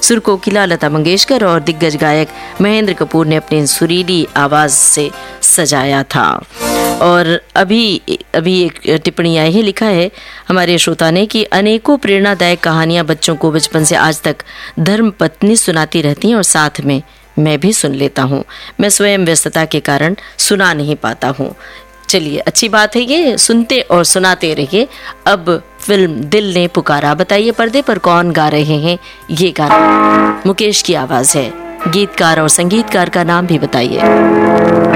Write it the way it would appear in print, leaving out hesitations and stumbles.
सुर कोकिला लता मंगेशकर और दिग्गज गायक महेंद्र कपूर ने अपनी सुरीली आवाज से सजाया था। और अभी एक टिप्पणी आई है, लिखा है हमारे श्रोता ने कि अनेकों प्रेरणादायक कहानियां बच्चों को बचपन से आज तक धर्म पत्नी सुनाती रहती हैं और साथ में मैं भी सुन लेता हूँ। मैं स्वयं व्यस्तता के कारण सुना नहीं पाता हूँ। चलिए, अच्छी बात है, ये सुनते और सुनाते रहिए। अब फिल्म दिल ने पुकारा, बताइए पर्दे पर कौन गा रहे हैं ये गाना? मुकेश की आवाज है। गीतकार और संगीतकार का नाम भी बताइए।